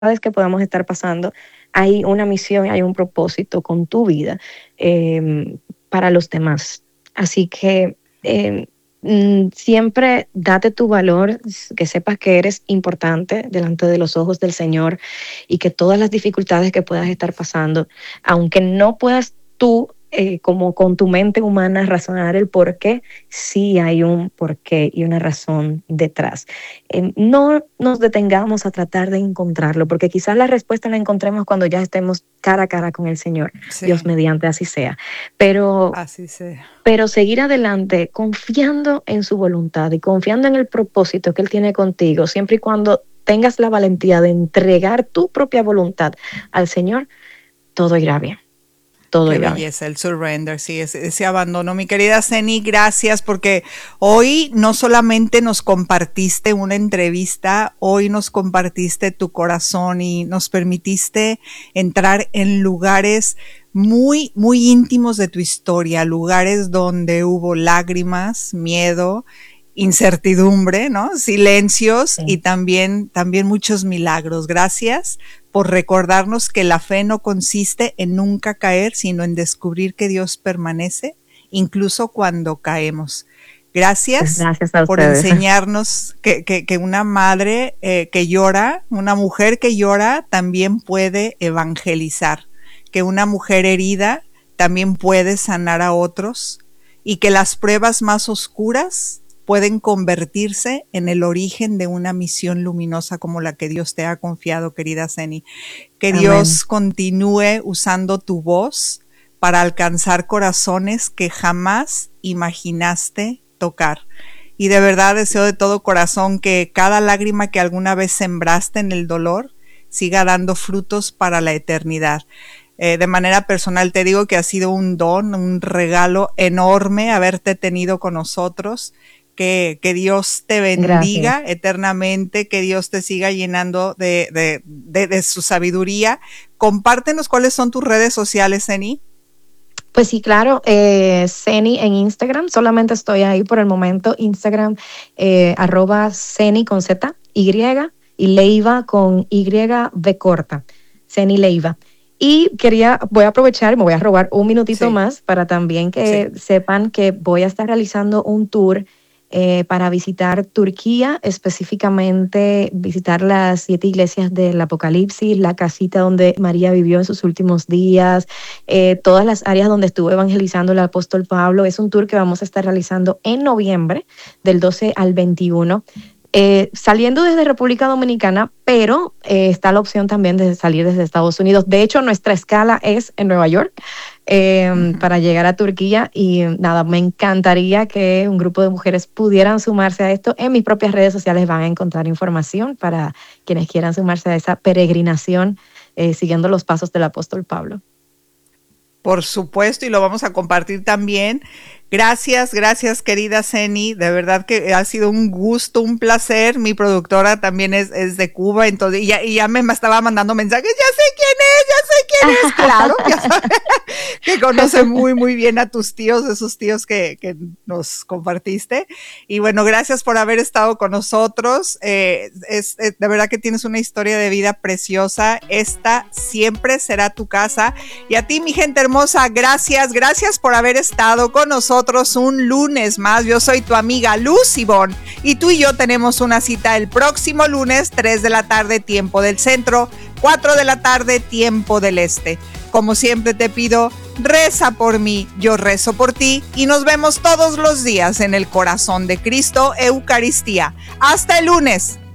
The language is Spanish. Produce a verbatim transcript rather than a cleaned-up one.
que podamos estar pasando, hay una misión, hay un propósito con tu vida eh, para los demás. Así que eh, mm, siempre date tu valor, que sepas que eres importante delante de los ojos del Señor y que todas las dificultades que puedas estar pasando, aunque no puedas tú eh, como con tu mente humana razonar el por qué, sí hay un porqué y una razón detrás. Eh, no nos detengamos a tratar de encontrarlo, porque quizás la respuesta la encontremos cuando ya estemos cara a cara con el Señor, Sí, Dios mediante, así sea. Pero, así sea. pero seguir adelante confiando en su voluntad y confiando en el propósito que Él tiene contigo, siempre y cuando tengas la valentía de entregar tu propia voluntad al Señor, todo irá bien. Todo Qué irá bien. belleza, el surrender, sí, ese, ese abandono. Mi querida Ceni, gracias porque hoy no solamente nos compartiste una entrevista, hoy nos compartiste tu corazón y nos permitiste entrar en lugares muy, muy íntimos de tu historia, lugares donde hubo lágrimas, miedo, incertidumbre, ¿no? Silencios Sí. y también, también muchos milagros. Gracias por recordarnos que la fe no consiste en nunca caer, sino en descubrir que Dios permanece, incluso cuando caemos. Gracias, Gracias a por ustedes. enseñarnos que, que, que una madre eh, que llora, una mujer que llora, también puede evangelizar, que una mujer herida también puede sanar a otros y que las pruebas más oscuras pueden convertirse en el origen de una misión luminosa como la que Dios te ha confiado, querida Ceni. Que Amén. Dios continúe usando tu voz para alcanzar corazones que jamás imaginaste tocar. Y de verdad deseo de todo corazón que cada lágrima que alguna vez sembraste en el dolor siga dando frutos para la eternidad. Eh, de manera personal te digo que ha sido un don, un regalo enorme haberte tenido con nosotros. Que, que Dios te bendiga Gracias. eternamente, que Dios te siga llenando de, de, de, de su sabiduría. Compártenos cuáles son tus redes sociales, Ceni. Pues sí, claro, eh, Ceni en Instagram, solamente estoy ahí por el momento, Instagram, eh, arroba Ceni con Z, Y, y Leiva con Y V corta, Ceni Leiva. Y quería, voy a aprovechar, me voy a robar un minutito Sí, más para también que sí. sepan que voy a estar realizando un tour eh, para visitar Turquía, específicamente visitar las siete iglesias del Apocalipsis, la casita donde María vivió en sus últimos días, eh, todas las áreas donde estuvo evangelizando el apóstol Pablo. Es un tour que vamos a estar realizando en noviembre, del doce al veintiuno. Eh, saliendo desde República Dominicana, pero eh, está la opción también de salir desde Estados Unidos. De hecho, nuestra escala es en Nueva York eh, Uh-huh. para llegar a Turquía y nada, me encantaría que un grupo de mujeres pudieran sumarse a esto. En mis propias redes sociales van a encontrar información para quienes quieran sumarse a esa peregrinación eh, siguiendo los pasos del apóstol Pablo. Por supuesto, y lo vamos a compartir también. Gracias, gracias, querida Ceni. De verdad que ha sido un gusto, un placer. Mi productora también es, es de Cuba, entonces, y ya, y ya me estaba mandando mensajes. Ya sé quién es, ya sé quién es. Claro, ya sabes, que conoce muy, muy bien a tus tíos, esos tíos que, que nos compartiste. Y bueno, gracias por haber estado con nosotros. Eh, es, es, de verdad que tienes una historia de vida preciosa. Esta siempre será tu casa. Y a ti, mi gente hermosa, gracias, gracias por haber estado con nosotros un lunes más. Yo soy tu amiga Luz Ivonne y tú y yo tenemos una cita el próximo lunes, tres de la tarde, tiempo del centro, cuatro de la tarde, tiempo del este. Como siempre te pido, reza por mí, yo rezo por ti y nos vemos todos los días en el corazón de Cristo, Eucaristía. Hasta el lunes.